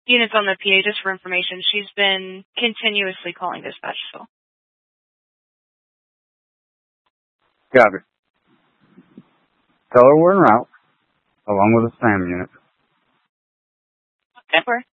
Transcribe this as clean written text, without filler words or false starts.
units on the PA just for information. She's been continuously calling dispatch, so. Copy. Tell her we're en route, along with the SAM unit. Whatever.